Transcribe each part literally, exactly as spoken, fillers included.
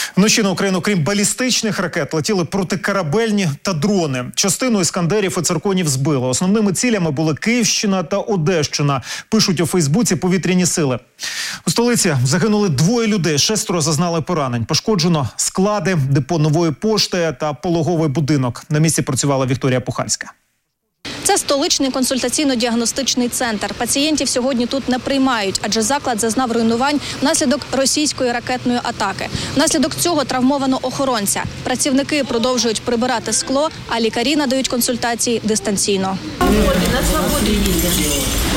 Вночі на Україну, крім балістичних ракет, летіли протикорабельні та дрони. Частину іскандерів і цирконів збили. Основними цілями були Київщина та Одещина, пишуть у Фейсбуці повітряні сили. У столиці загинули двоє людей, шестеро зазнали поранень. Пошкоджено склади, депо Нової пошти та пологовий будинок. На місці працювала Вікторія Пухальська. Це столичний консультаційно-діагностичний центр. Пацієнтів сьогодні тут не приймають, адже заклад зазнав руйнувань внаслідок російської ракетної атаки. Внаслідок цього травмовано охоронця. Працівники продовжують прибирати скло, а лікарі надають консультації дистанційно. На свободі їздять.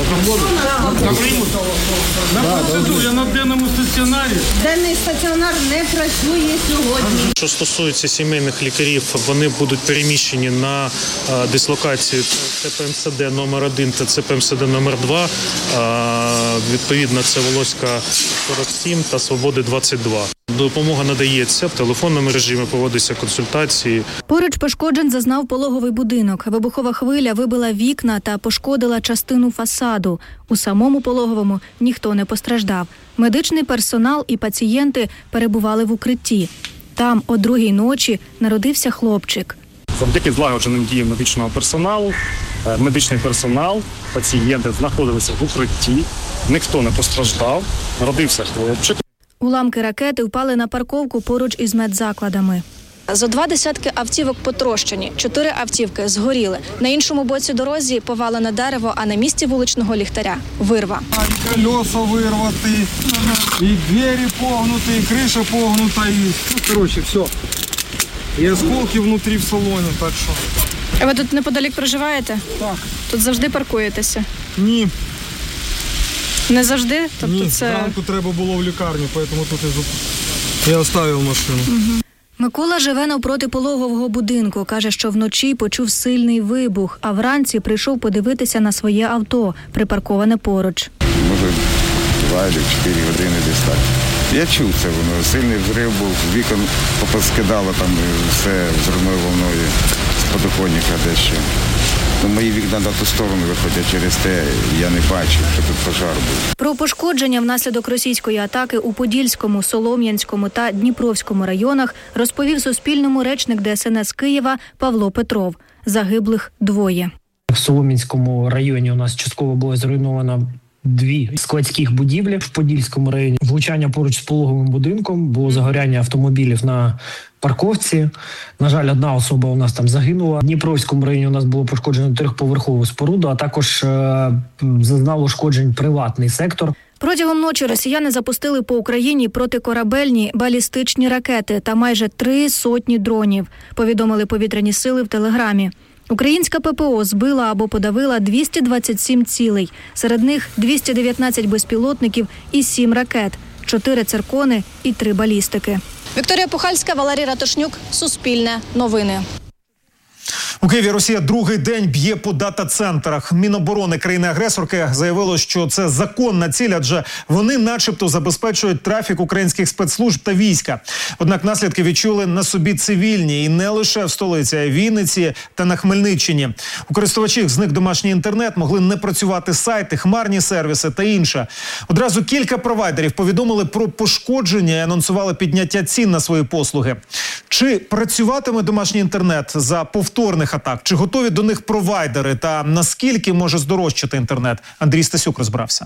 На процедурі, на денному стаціонарі. Денний стаціонар не працює сьогодні. Що стосується сімейних лікарів, вони будуть переміщені на а, дислокацію ЦПМСД номер один та ЦПМСД номер два. А, відповідно, це Волоська сорок сім та Свободи двадцять два. Допомога надається в телефонному режимі, проводяться консультації. Поруч пошкоджень зазнав пологовий будинок. Вибухова хвиля вибила вікна та пошкодила частину фасаду. У самому пологовому ніхто не постраждав. Медичний персонал і пацієнти перебували в укритті. Там о другій ночі народився хлопчик. Завдяки злагодженим діям медичного персоналу, медичний персонал, пацієнти знаходилися в укритті, ніхто не постраждав, народився хлопчик. Уламки ракети впали на парковку поруч із медзакладами. Зо два десятки автівок потрощені, чотири автівки згоріли. На іншому боці дорозі повалене дерево, а на місці вуличного ліхтаря – вирва. І колеса вирваті, і двері погнуті, і криша погнута, і, ну, коротше, все. І осколки внутрі в салоні, так що. А ви тут неподалік проживаєте? Так. Тут завжди паркуєтеся? Ні. Не завжди? Тобто Ні, це... зранку треба було в лікарню, тому тут і зуп... я оставив машину. Угу. Микола живе навпроти пологового будинку. Каже, що вночі почув сильний вибух, а вранці прийшов подивитися на своє авто, припарковане поруч. Може, два або чотири години десь так. Я чув це, воно сильний взрив був, вікон поскидало там все взривною волною з подоконника дещо. Ну, мої вікна на ту сторону виходять, через те я не бачив, що тут пожар був. Про пошкодження внаслідок російської атаки у Подільському, Солом'янському та Дніпровському районах розповів Суспільному речник Де Ес Ен Ес Києва Павло Петров. Загиблих двоє. В Солом'янському районі у нас частково було зруйновано дві складських будівлі. В Подільському районі влучання поруч з пологовим будинком, було загоряння автомобілів на парковці. На жаль, одна особа у нас там загинула. В Дніпровському районі у нас було пошкоджено трьохповерхову споруду, а також е- зазнав ушкоджень приватний сектор. Протягом ночі росіяни запустили по Україні протикорабельні балістичні ракети та майже три сотні дронів, повідомили повітряні сили в Телеграмі. Українська Пе Пе О збила або подавила двісті двадцять сім цілей. Серед них двісті дев'ятнадцять безпілотників і сім ракет, чотири циркони і три балістики. Вікторія Пухальська, Валерій Ратушнюк, Суспільне новини. У Києві Росія другий день б'є по дата-центрах. Міноборони країни-агресорки заявило, що це законна ціль, адже вони начебто забезпечують трафік українських спецслужб та війська. Однак наслідки відчули на собі цивільні, і не лише в столиці, а й Вінниці та на Хмельниччині. У користувачів зник домашній інтернет, могли не працювати сайти, хмарні сервіси та інше. Одразу кілька провайдерів повідомили про пошкодження і анонсували підняття цін на свої послуги. Чи працюватиме домашній інтернет за повторних атак? Чи готові до них провайдери? Та наскільки може здорожчати інтернет? Андрій Стасюк розбирався.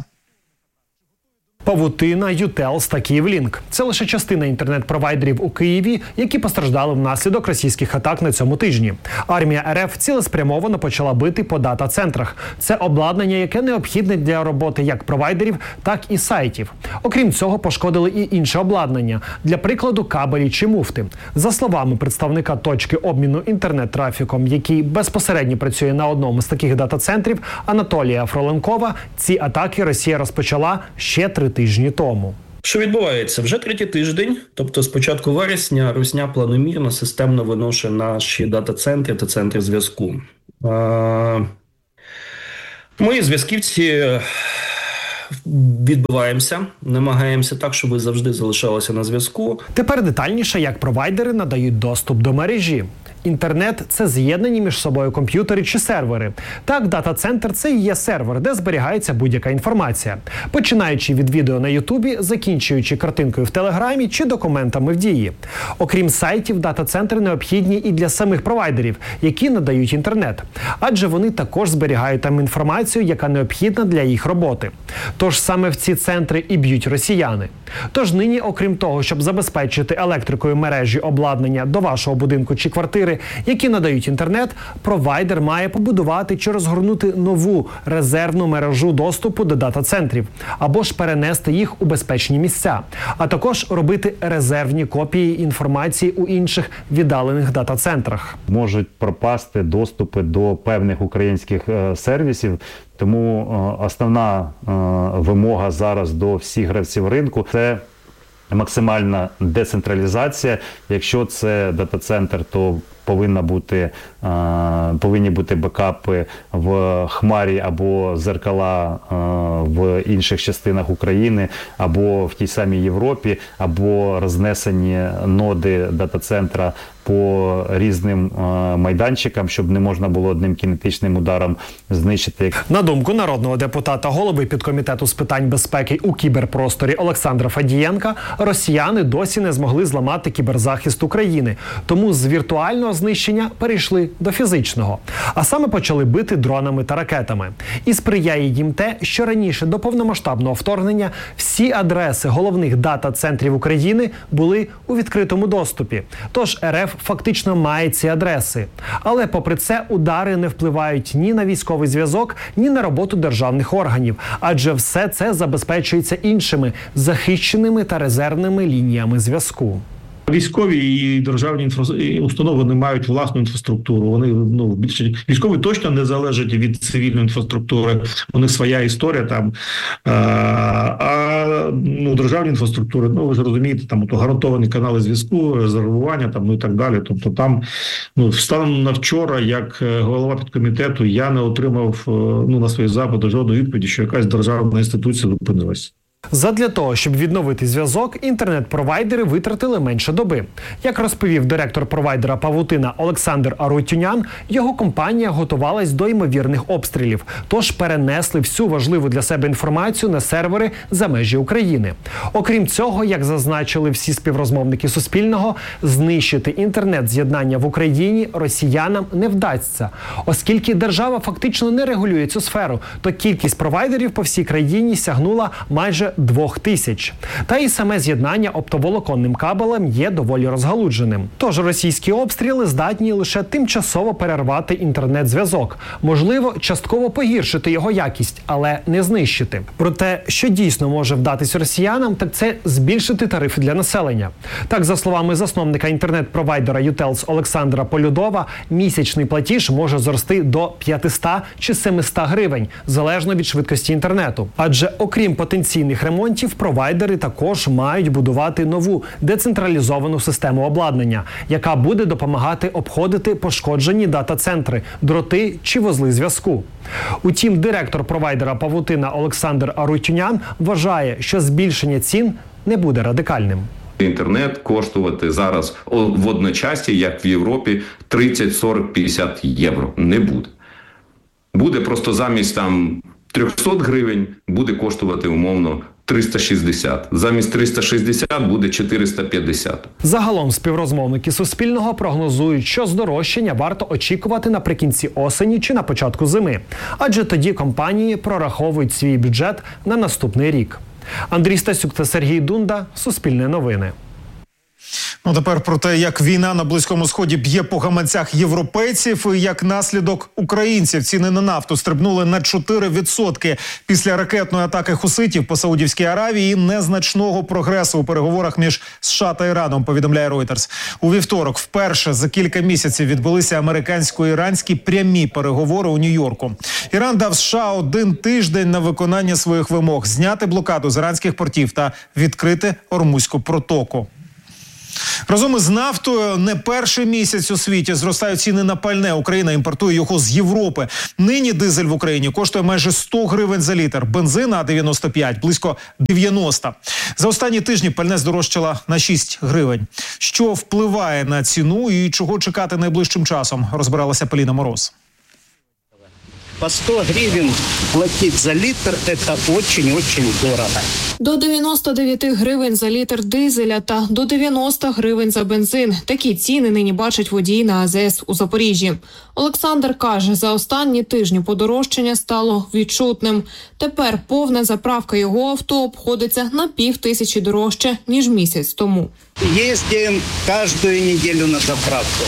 Павутина, Ютелс та Київлінк – це лише частина інтернет-провайдерів у Києві, які постраждали внаслідок російських атак на цьому тижні. Армія Ер Еф цілеспрямовано почала бити по дата-центрах. Це обладнання, яке необхідне для роботи як провайдерів, так і сайтів. Окрім цього, пошкодили і інше обладнання, для прикладу кабелі чи муфти. За словами представника точки обміну інтернет-трафіком, який безпосередньо працює на одному з таких дата-центрів, Анатолія Фроленкова, ці атаки Росія розпочала ще три тижні тому. Що відбувається? Вже третій тиждень, тобто з початку вересня, Русня планомірно, системно виношує наші дата-центри та центри зв'язку. Ми, зв'язківці, відбиваємося, намагаємося так, щоб ви завжди залишалися на зв'язку. Тепер детальніше, як провайдери надають доступ до мережі. інтернет – це з'єднані між собою комп'ютери чи сервери. Так, дата-центр – це і є сервер, де зберігається будь-яка інформація. Починаючи від відео на Ютубі, закінчуючи картинкою в Телеграмі чи документами в Дії. Окрім сайтів, дата-центри необхідні і для самих провайдерів, які надають інтернет. Адже вони також зберігають там інформацію, яка необхідна для їх роботи. Тож саме в ці центри і б'ють росіяни. Тож нині, окрім того, щоб забезпечити електрикою мережі обладнання до вашого будинку чи квартири, які надають інтернет, провайдер має побудувати чи розгорнути нову резервну мережу доступу до дата-центрів, або ж перенести їх у безпечні місця, а також робити резервні копії інформації у інших віддалених дата-центрах. Можуть пропасти доступи до певних українських е, сервісів, тому е, основна е, вимога зараз до всіх гравців ринку – це максимальна децентралізація. Якщо це дата-центр, то повинна бути, повинні бути бекапи в Хмарі або зеркала в інших частинах України, або в тій самій Європі, або рознесені ноди дата-центра по різним майданчикам, щоб не можна було одним кінетичним ударом знищити. На думку народного депутата, голови підкомітету з питань безпеки у кіберпросторі Олександра Фадієнка, росіяни досі не змогли зламати кіберзахист України, тому з віртуального знищення перейшли до фізичного. А саме почали бити дронами та ракетами. І сприяє їм те, що раніше до повномасштабного вторгнення всі адреси головних дата-центрів України були у відкритому доступі. Тож РФ фактично має ці адреси. Але попри це удари не впливають ні на військовий зв'язок, ні на роботу державних органів. Адже все це забезпечується іншими захищеними та резервними лініями зв'язку. Військові і державні інфра... установи не мають власну інфраструктуру. Вони ну більше військові точно не залежать від цивільної інфраструктури. У них своя історія там. А, а ну державні інфраструктури, ну ви ж розумієте, там то гарантовані канали зв'язку, резервування там ну і так далі. Тобто там ну станом на вчора, як голова підкомітету, я не отримав ну на свої запити жодної відповіді, що якась державна інституція зупинилась. Задля того, щоб відновити зв'язок, інтернет-провайдери витратили менше доби. Як розповів директор провайдера «Павутина» Олександр Арутюнян, його компанія готувалась до ймовірних обстрілів, тож перенесли всю важливу для себе інформацію на сервери за межі України. Окрім цього, як зазначили всі співрозмовники Суспільного, знищити інтернет-з'єднання в Україні росіянам не вдасться. Оскільки держава фактично не регулює цю сферу, то кількість провайдерів по всій країні сягнула майже двох тисяч. Та і саме з'єднання оптоволоконним кабелем є доволі розгалудженим. Тож російські обстріли здатні лише тимчасово перервати інтернет-зв'язок. Можливо, частково погіршити його якість, але не знищити. Проте, що дійсно може вдатись росіянам, так це збільшити тарифи для населення. Так, за словами засновника інтернет-провайдера Ютелс Олександра Полюдова, місячний платіж може зрости до п'ятсот чи семисот гривень, залежно від швидкості інтернету. Адже окрім потенційних ремонтів, провайдери також мають будувати нову децентралізовану систему обладнання, яка буде допомагати обходити пошкоджені дата-центри, дроти чи вузли зв'язку. Утім, директор провайдера «Павутина» Олександр Арутюнян вважає, що збільшення цін не буде радикальним. Інтернет коштувати зараз в одночасі, як в Європі, тридцять, сорок, п'ятдесят євро. Не буде. Буде просто замість там триста гривень буде коштувати умовно триста шістдесят. Замість триста шістдесят буде чотириста п'ятдесят. Загалом співрозмовники Суспільного прогнозують, що здорожчання варто очікувати наприкінці осені чи на початку зими. Адже тоді компанії прораховують свій бюджет на наступний рік. Андрій Стасюк та Сергій Дунда. Суспільне новини. Ну, тепер про те, як війна на Близькому Сході б'є по гаманцях європейців і як наслідок українців. Ціни на нафту стрибнули на чотири відсотки після ракетної атаки хуситів по Саудівській Аравії і незначного прогресу у переговорах між США та Іраном, повідомляє Reuters. У вівторок вперше за кілька місяців відбулися американсько-іранські прямі переговори у Нью-Йорку. Іран дав США один тиждень на виконання своїх вимог – зняти блокаду з іранських портів та відкрити Ормузьку протоку. Разом із нафтою не перший місяць у світі зростають ціни на пальне. Україна імпортує його з Європи. Нині дизель в Україні коштує майже сто гривень за літр. Бензин А дев'яносто п'ять – близько дев'яносто. За останні тижні пальне здорожчало на шість гривень. Що впливає на ціну і чого чекати найближчим часом, розбиралася Поліна Мороз. По сто гривен платить за литр – это очень-очень дорого. До дев'яносто дев'ять гривень за літр дизеля та до дев'яносто гривень за бензин. Такі ціни нині бачать водії на АЗС у Запоріжжі. Олександр каже, за останні тижні подорожчання стало відчутним. Тепер повна заправка його авто обходиться на пів тисячі дорожче, ніж місяць тому. Їздимо кожну неділю на заправку.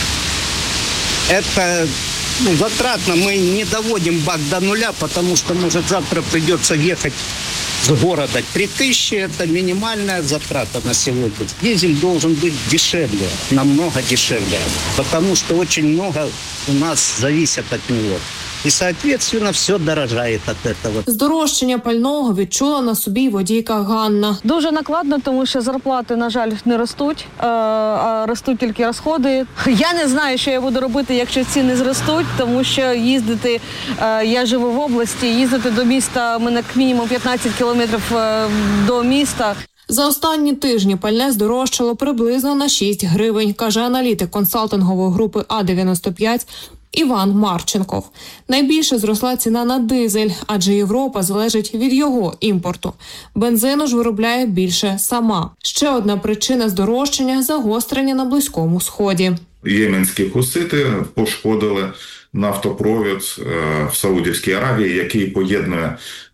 Это... Ну, затратно, мы не доводим бак до нуля, потому что, может, завтра придется ехать с города. три тысячи – это минимальная затрата на сегодня. Дизель должен быть дешевле, намного дешевле, потому что очень много у нас зависит от него. І, соответственно, все дорожає від цього. Здорожчання пального відчула на собі й водійка Ганна. Дуже накладно, тому що зарплати, на жаль, не ростуть, а ростуть тільки розходи. Я не знаю, що я буду робити, якщо ціни зростуть, тому що їздити, я живу в області, їздити до міста, у мене як мінімум п'ятнадцять кілометрів до міста. За останні тижні пальне здорожчало приблизно на шість гривень, каже аналітик консалтингової групи А дев'яносто п'ять Іван Марченков. Найбільше зросла ціна на дизель, адже Європа залежить від його імпорту. Бензину ж виробляє більше сама. Ще одна причина здорожчання – загострення на Близькому Сході. Єменські хусити пошкодили нафтопровід в Саудівській Аравії, який поєднує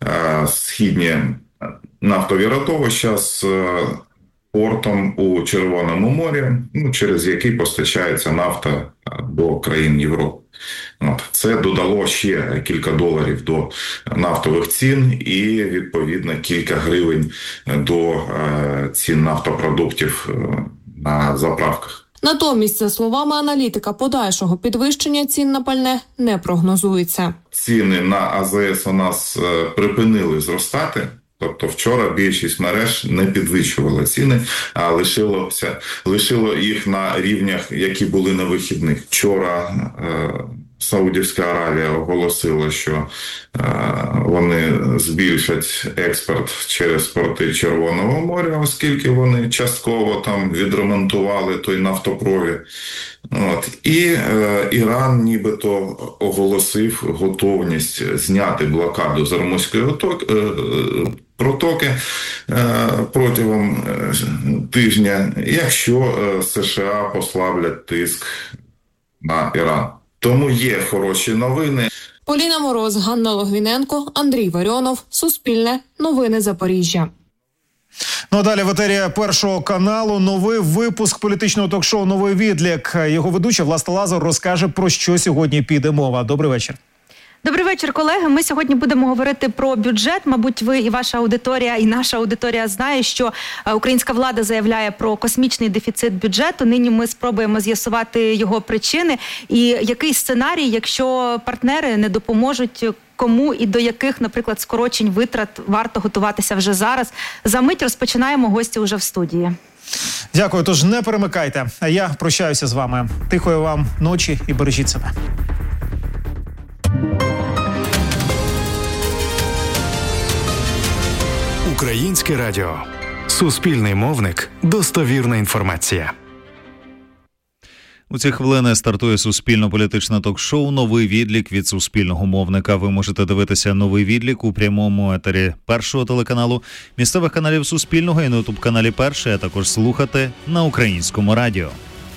східні нафтові родовища з портом у Червоному морі, ну, через який постачається нафта до країн Європи. От. Це додало ще кілька доларів до нафтових цін і, відповідно, кілька гривень до е, цін нафтопродуктів е, на заправках. Натомість, за словами аналітика, подальшого підвищення цін на пальне не прогнозується. Ціни на АЗС у нас е, припинили зростати. Тобто вчора більшість мереж не підвищувала ціни, а лишилося, лишило їх на рівнях, які були на вихідних. Вчора е, Саудівська Аравія оголосила, що е, вони збільшать експорт через порти Червоного моря, оскільки вони частково там відремонтували той нафтопровід. От. І е, Іран нібито оголосив готовність зняти блокаду з Ормузької отоки, е, протоки е, протягом е, тижня, якщо е, США послаблять тиск на Іран. Тому є хороші новини. Поліна Мороз, Ганна Логвіненко, Андрій Варіонов, Суспільне, Новини Запоріжжя. Ну а далі в етері Першого каналу новий випуск політичного ток-шоу «Новий відлік». Його ведуча Власта Лазар розкаже, про що сьогодні піде мова. Добрий вечір. Добрий вечір, колеги. Ми сьогодні будемо говорити про бюджет. Мабуть, ви і ваша аудиторія, і наша аудиторія знає, що українська влада заявляє про космічний дефіцит бюджету. Нині ми спробуємо з'ясувати його причини і який сценарій, якщо партнери не допоможуть, кому і до яких, наприклад, скорочень витрат варто готуватися вже зараз. За мить розпочинаємо, гості уже в студії. Дякую, тож не перемикайте. А я прощаюся з вами. Тихої вам ночі і бережіть себе. Українське радіо. Суспільний мовник. Достовірна інформація. У ці хвилини стартує суспільно-політичне ток-шоу «Новий відлік» від суспільного мовника. Ви можете дивитися «Новий відлік» у прямому етері Першого телеканалу, місцевих каналів Суспільного і на ютуб-каналі Перший, а також слухати на Українському радіо.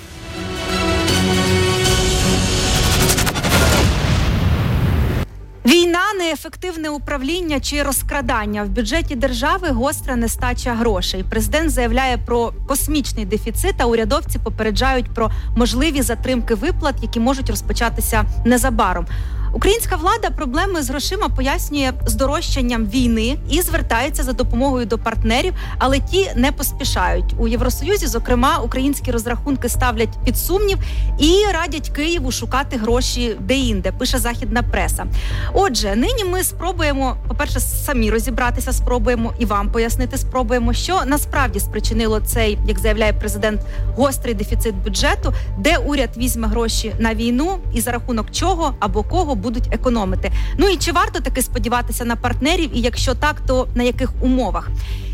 Війна, неефективне управління чи розкрадання. В бюджеті держави гостра нестача грошей. Президент заявляє про космічний дефіцит, а урядовці попереджають про можливі затримки виплат, які можуть розпочатися незабаром. Українська влада проблеми з грошима пояснює здорожчанням війни і звертається за допомогою до партнерів, але ті не поспішають. У Євросоюзі, зокрема, українські розрахунки ставлять під сумнів і радять Києву шукати гроші де-інде, пише західна преса. Отже, нині ми спробуємо, по-перше, самі розібратися, спробуємо і вам пояснити, спробуємо, що насправді спричинило цей, як заявляє президент, гострий дефіцит бюджету, де уряд візьме гроші на війну і за рахунок чого або кого будуть економити. Ну і чи варто таки сподіватися на партнерів, і якщо так, то на яких умовах?